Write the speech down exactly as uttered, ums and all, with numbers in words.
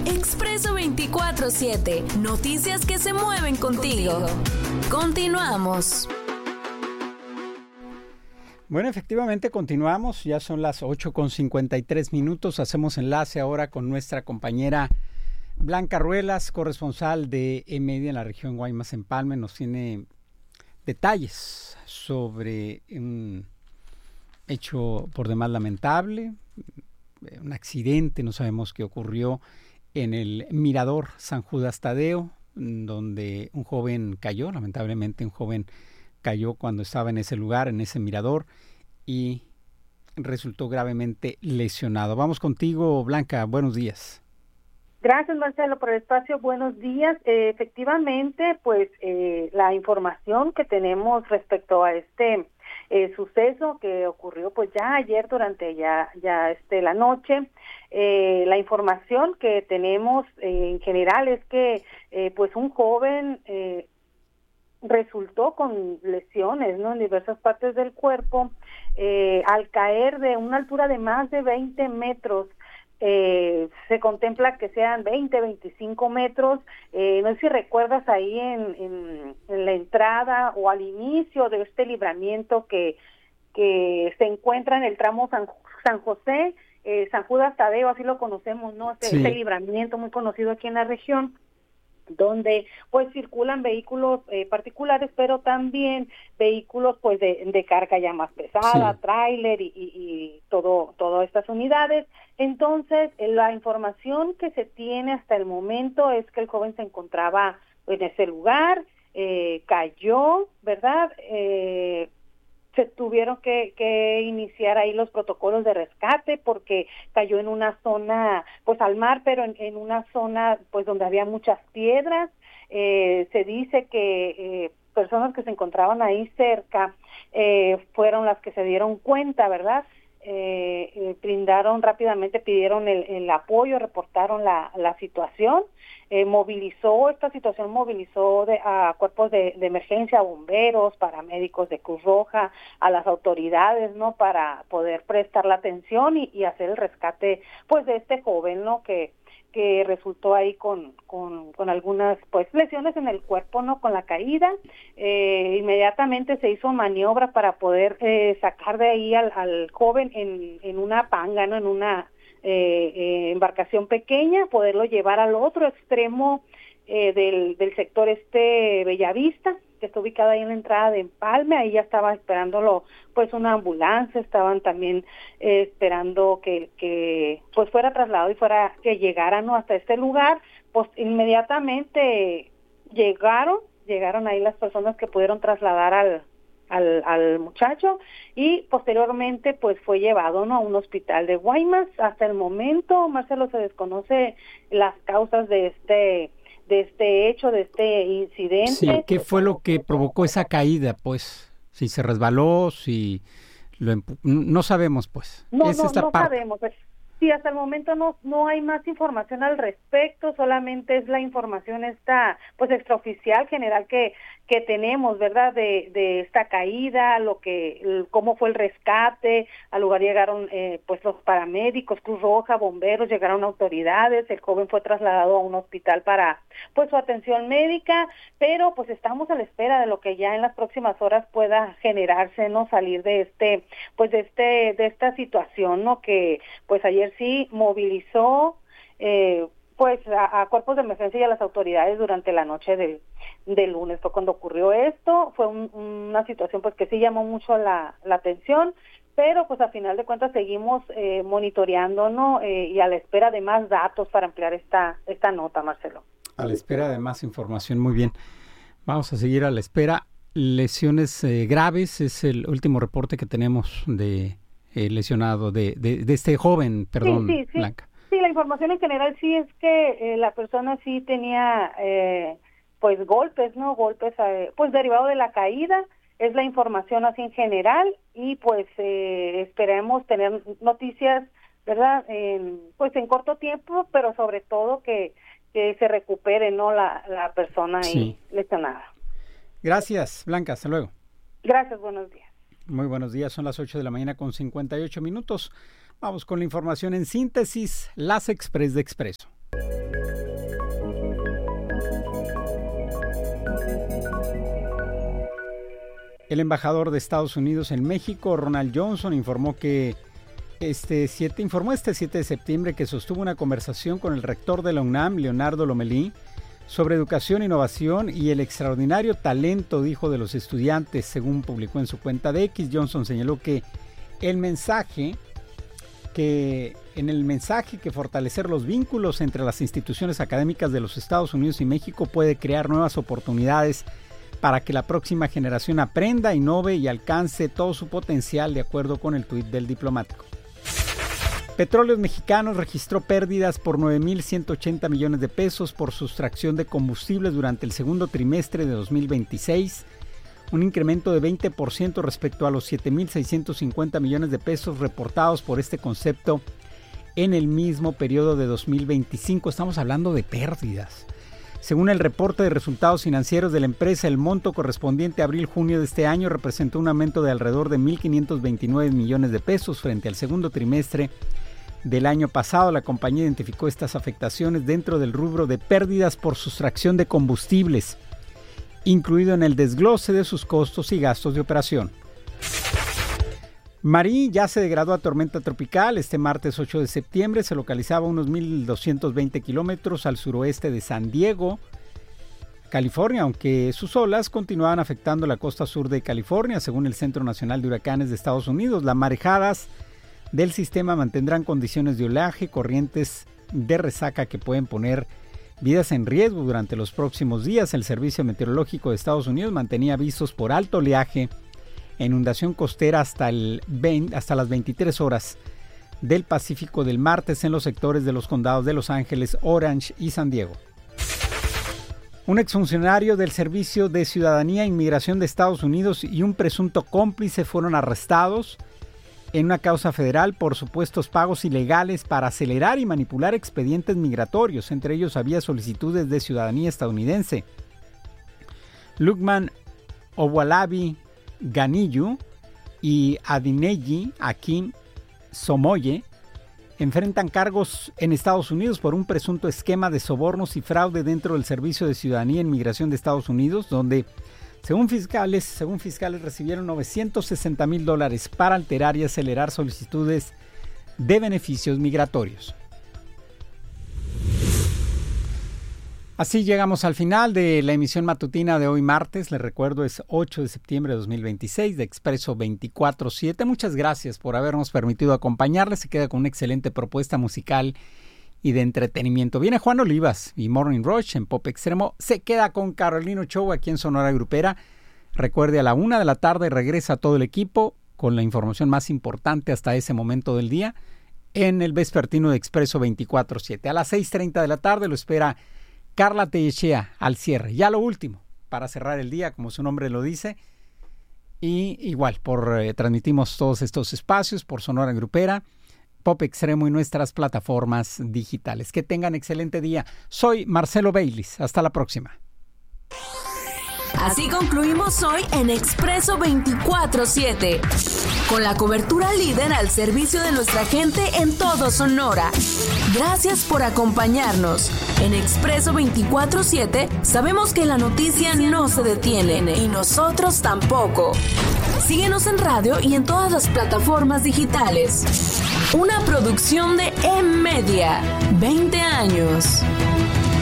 Expreso veinticuatro siete. Noticias que se mueven contigo. Continuamos. Bueno, efectivamente continuamos. Ya son las ocho con cincuenta y tres minutos. Hacemos enlace ahora con nuestra compañera Blanca Ruelas, corresponsal de E-Media en la región Guaymas-Empalme. Nos tiene detalles sobre un hecho por demás lamentable, un accidente, no sabemos qué ocurrió en el Mirador San Judas Tadeo, donde un joven cayó, lamentablemente un joven cayó cuando estaba en ese lugar, en ese mirador, y resultó gravemente lesionado. Vamos contigo, Blanca, buenos días. Gracias, Marcelo, por el espacio. Buenos días. Eh, efectivamente, pues eh, la información que tenemos respecto a este eh, suceso que ocurrió pues ya ayer durante ya ya este la noche, eh, la información que tenemos eh, en general es que eh, pues un joven eh, resultó con lesiones, ¿no?, en diversas partes del cuerpo eh, al caer de una altura de más de veinte metros. Eh, se contempla que sean veinte, veinticinco metros, eh, no sé si recuerdas ahí en, en, en la entrada o al inicio de este libramiento que, que se encuentra en el tramo San, San José, eh, San Judas Tadeo, así lo conocemos, ¿no? Este, sí. este libramiento muy conocido aquí en la región, donde pues circulan vehículos eh, particulares, pero también vehículos pues de, de carga ya más pesada, sí. tráiler y, y, y todo todas estas unidades. Entonces, la información que se tiene hasta el momento es que el joven se encontraba en ese lugar, eh, cayó, ¿verdad?, eh, se tuvieron que, que iniciar ahí los protocolos de rescate porque cayó en una zona, pues al mar, pero en, en una zona pues donde había muchas piedras. Eh, se dice que eh, personas que se encontraban ahí cerca eh, fueron las que se dieron cuenta, ¿verdad? Eh, eh, brindaron rápidamente, pidieron el, el apoyo, reportaron la, la situación, eh, movilizó, esta situación movilizó de, a cuerpos de, de emergencia, bomberos, paramédicos de Cruz Roja, a las autoridades, ¿no?, para poder prestar la atención y, y hacer el rescate, pues, de este joven, ¿no?, que que resultó ahí con, con, con algunas pues lesiones en el cuerpo, ¿no?, con la caída. Eh, inmediatamente se hizo maniobra para poder eh, sacar de ahí al, al joven en, en una panga, ¿no?, en una eh, eh, embarcación pequeña, poderlo llevar al otro extremo eh, del, del sector este Bellavista, que está ubicada ahí en la entrada de Empalme. Ahí ya estaba esperándolo pues una ambulancia, estaban también eh, esperando que, que pues fuera trasladado y fuera que llegara, ¿no?, hasta este lugar. Pues inmediatamente llegaron, llegaron ahí las personas que pudieron trasladar al al, al muchacho y posteriormente pues fue llevado, ¿no?, a un hospital de Guaymas. Hasta el momento, Marcelo, se desconoce las causas de este de este hecho, de este incidente. Sí, ¿qué fue lo que provocó esa caída, pues? Si se resbaló, si lo empu- no sabemos, pues. No, es no, esta no parte. sabemos. Sí, hasta el momento no no hay más información al respecto, solamente es la información esta, pues, extraoficial general que que tenemos, ¿verdad?, de de esta caída, lo que el, cómo fue el rescate. Al lugar llegaron eh, pues los paramédicos, Cruz Roja, bomberos, llegaron autoridades. El joven fue trasladado a un hospital para pues su atención médica, pero pues estamos a la espera de lo que ya en las próximas horas pueda generarse, no salir de este pues de este de esta situación, ¿no?, que pues ayer sí movilizó eh, pues a, a cuerpos de emergencia y a las autoridades durante la noche del, del lunes. Fue cuando ocurrió esto. Fue un, una situación pues que sí llamó mucho la, la atención, pero pues a final de cuentas seguimos eh, monitoreando, ¿no?, eh, y a la espera de más datos para ampliar esta esta nota, Marcelo. A la espera de más información, muy bien. Vamos a seguir a la espera. Lesiones eh, graves es el último reporte que tenemos de eh, lesionado, de, de, de este joven, perdón, sí, sí, sí. Blanca. Sí, la información en general sí es que eh, la persona sí tenía eh, pues golpes, ¿no? Golpes eh, pues derivado de la caída, es la información así en general y pues eh, esperemos tener noticias, ¿verdad? En, pues en corto tiempo, pero sobre todo que, que se recupere, ¿no?, la, la persona ahí Sí. lesionada. Gracias, Blanca, hasta luego. Gracias, buenos días. Muy buenos días, son las ocho de la mañana con cincuenta y ocho minutos. Vamos con la información en síntesis, las Express de Expreso. El embajador de Estados Unidos en México, Ronald Johnson, informó que este siete, informó este siete de septiembre que sostuvo una conversación con el rector de la UNAM, Leonardo Lomelí, sobre educación, innovación y el extraordinario talento, dijo, de los estudiantes, según publicó en su cuenta de X. Johnson señaló que el mensaje que en el mensaje que fortalecer los vínculos entre las instituciones académicas de los Estados Unidos y México puede crear nuevas oportunidades para que la próxima generación aprenda, innove y alcance todo su potencial, de acuerdo con el tuit del diplomático. Petróleos Mexicanos registró pérdidas por nueve mil ciento ochenta millones de pesos por sustracción de combustibles durante el segundo trimestre de dos mil veintiséis, un incremento de veinte por ciento respecto a los siete mil seiscientos cincuenta millones de pesos reportados por este concepto en el mismo periodo de dos mil veinticinco. Estamos hablando de pérdidas. Según el reporte de resultados financieros de la empresa, el monto correspondiente a abril-junio de este año representó un aumento de alrededor de mil quinientos veintinueve millones de pesos frente al segundo trimestre del año pasado. La compañía identificó estas afectaciones dentro del rubro de pérdidas por sustracción de combustibles, incluido en el desglose de sus costos y gastos de operación. Marie ya se degradó a tormenta tropical. Este martes ocho de septiembre se localizaba a unos mil doscientos veinte kilómetros al suroeste de San Diego, California, aunque sus olas continuaban afectando la costa sur de California, según el Centro Nacional de Huracanes de Estados Unidos. Las marejadas del sistema mantendrán condiciones de oleaje, corrientes de resaca que pueden poner vidas en riesgo durante los próximos días. El Servicio Meteorológico de Estados Unidos mantenía avisos por alto oleaje e inundación costera hasta, el veinte, hasta las veintitrés horas del Pacífico del martes en los sectores de los condados de Los Ángeles, Orange y San Diego. Un exfuncionario del Servicio de Ciudadanía e Inmigración de Estados Unidos y un presunto cómplice fueron arrestados en una causa federal por supuestos pagos ilegales para acelerar y manipular expedientes migratorios. Entre ellos había solicitudes de ciudadanía estadounidense. Lukman Owalabi Ganiyu y Adineji Akim Somoye enfrentan cargos en Estados Unidos por un presunto esquema de sobornos y fraude dentro del Servicio de Ciudadanía e Inmigración de Estados Unidos, donde Según fiscales, según fiscales recibieron novecientos sesenta mil dólares para alterar y acelerar solicitudes de beneficios migratorios. Así llegamos al final de la emisión matutina de hoy martes. Les recuerdo, es ocho de septiembre de dos mil veintiséis de Expreso veinticuatro siete. Muchas gracias por habernos permitido acompañarles. Se queda con una excelente propuesta musical y de entretenimiento. Viene Juan Olivas y Morning Rush en Pop Extremo. Se queda con Carolino Show aquí en Sonora Grupera. Recuerde, a la una de la tarde regresa todo el equipo con la información más importante hasta ese momento del día en el vespertino de Expreso veinticuatro siete. A las seis treinta de la tarde lo espera Carla Tellechea al cierre. Ya lo último, para cerrar el día, como su nombre lo dice. Y igual, por eh, transmitimos todos estos espacios por Sonora Grupera, Pop Extremo y nuestras plataformas digitales. Que tengan excelente día. Soy Marcelo Baylis. Hasta la próxima. Así concluimos hoy en Expreso veinticuatro siete, con la cobertura líder al servicio de nuestra gente en todo Sonora. Gracias por acompañarnos. En Expreso veinticuatro siete sabemos que la noticia no se detiene y nosotros tampoco. Síguenos en radio y en todas las plataformas digitales. Una producción de E-Media. veinte años.